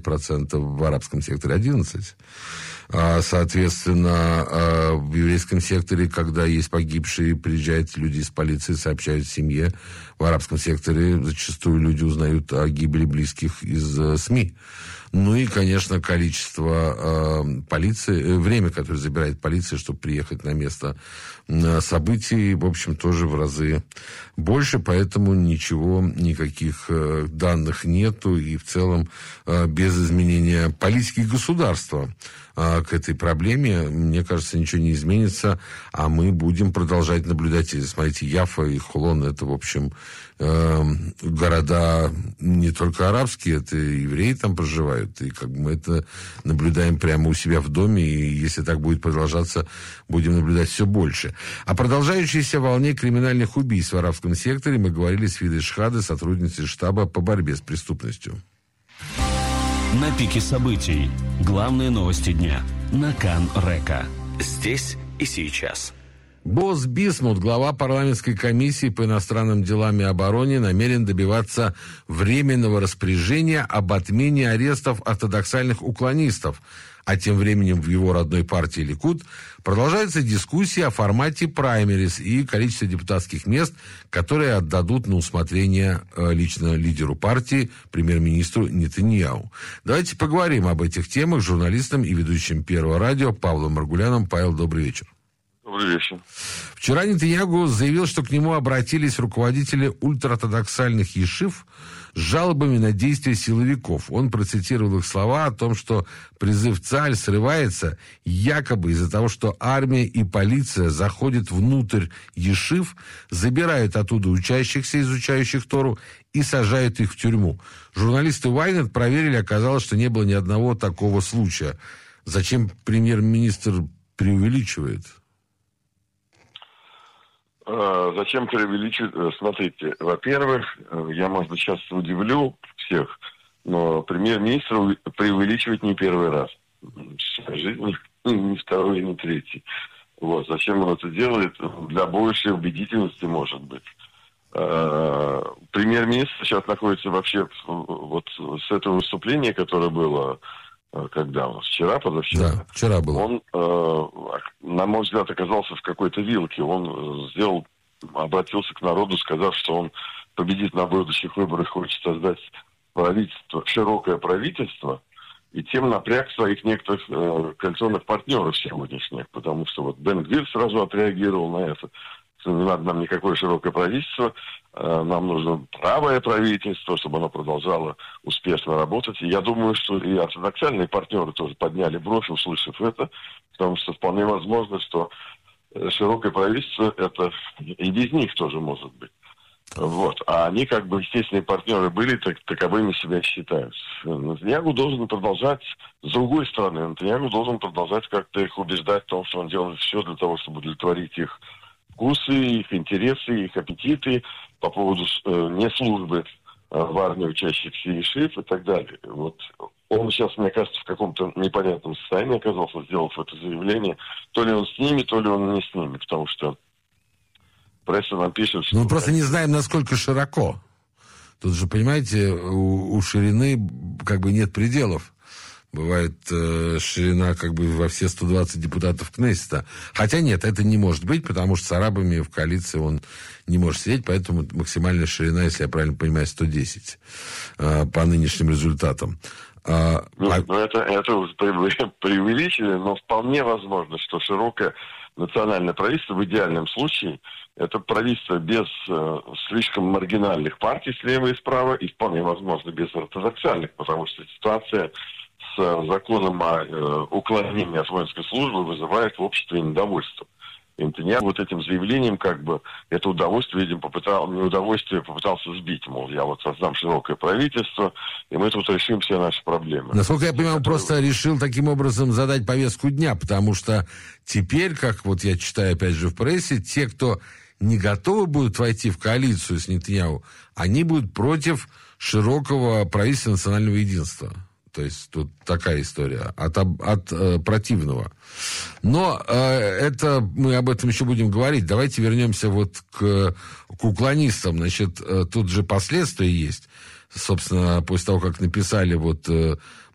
10%, в арабском секторе 11%. Соответственно, в еврейском секторе, когда есть погибшие, приезжают люди из полиции, сообщают семье. В арабском секторе зачастую люди узнают о гибели близких из СМИ. Ну и, конечно, количество полиции, время, которое забирает полиция, чтобы приехать на место событий, в общем, тоже в разы больше, поэтому никаких данных нету, и в целом без изменения политики государства к этой проблеме, мне кажется, ничего не изменится, а мы будем продолжать наблюдать. Смотрите, Яффа и Хулон, это, в общем, города не только арабские, это евреи там проживают, и как бы мы это наблюдаем прямо у себя в доме, и если так будет продолжаться, будем наблюдать все больше. О продолжающейся волне криминальных убийств в арабском секторе мы говорили с Фидой Шхадой, сотрудницей штаба по борьбе с преступностью. На пике событий. Главные новости дня. На Кан-Река. Здесь и сейчас. Босс Бисмут, глава парламентской комиссии по иностранным делам и обороне, намерен добиваться временного распоряжения об отмене арестов ортодоксальных уклонистов. А тем временем в его родной партии Ликуд продолжаются дискуссии о формате праймерис и количестве депутатских мест, которые отдадут на усмотрение лично лидеру партии, премьер-министру Нетаньяху. Давайте поговорим об этих темах с журналистом и ведущим Первого радио Павлом Маргуляном. Павел, добрый вечер. Добрый вечер. Вчера Нетаньяху заявил, что к нему обратились руководители ультраортодоксальных ешив с жалобами на действия силовиков. Он процитировал их слова о том, что призыв ЦАЛЬ срывается якобы из-за того, что армия и полиция заходят внутрь ешив, забирают оттуда учащихся, изучающих Тору, и сажают их в тюрьму. Журналисты Ynet проверили, оказалось, что не было ни одного такого случая. Зачем премьер-министр преувеличивает? Зачем преувеличивать? Смотрите, во-первых, я, может быть, сейчас удивлю всех, но премьер-министр преувеличивает не первый раз. В жизни не второй, не третий. Вот. Зачем он это делает? Для большей убедительности, может быть. Премьер-министр сейчас находится вообще вот с этого выступления, которое было когда у нас? Вчера, позавчера? Да, вчера было. Он, на мой взгляд, оказался в какой-то вилке. Он обратился к народу, сказав, что он победит на будущих выборах, хочет создать правительство, широкое правительство, и тем напряг своих некоторых коалиционных партнеров сегодняшних, потому что вот Бен Гвир сразу отреагировал на это. Не надо нам никакое широкое правительство, нам нужно правое правительство, чтобы оно продолжало успешно работать. И я думаю, что и ортодоксальные партнеры тоже подняли бровь, услышав это, потому что вполне возможно, что широкое правительство это и без них тоже может быть. Вот. А они, как бы, естественные партнеры были, таковыми себя считают. Нетаньяху должен продолжать, с другой стороны, Нетаньяху должен продолжать как-то их убеждать в том, что он делает все для того, чтобы удовлетворить их вкусы, их интересы, их аппетиты по поводу не службы в армии учащихся ешив и так далее. Вот он сейчас, мне кажется, в каком-то непонятном состоянии оказался, сделав это заявление. То ли он с ними, то ли он не с ними, потому что пресса нам пишет, что... Мы просто не знаем, насколько широко. Тут же, понимаете, у ширины как бы нет пределов. Бывает ширина как бы во все 120 депутатов Кнессета. Хотя нет, это не может быть, потому что с арабами в коалиции он не может сидеть, поэтому максимальная ширина, если я правильно понимаю, 110 по нынешним результатам. Это уже преувеличили, но вполне возможно, что широкое национальное правительство в идеальном случае это правительство без слишком маргинальных партий слева и справа, и вполне возможно без ортодоксальных, потому что ситуация с законом о уклонении от воинской службы вызывает в обществе недовольство. И Нетаньяху вот этим заявлением как бы это удовольствие, видимо, попытался сбить. Мол, я вот создам широкое правительство, и мы тут решим все наши проблемы. Насколько я понимаю, он просто решил таким образом задать повестку дня, потому что теперь, как вот я читаю опять же в прессе, те, кто не готовы будут войти в коалицию с Нетаньяху, они будут против широкого правительства национального единства. То есть тут такая история от противного. Но это мы об этом еще будем говорить. Давайте вернемся вот к уклонистам. Значит, тут же последствия есть. Собственно, после того, как написали вот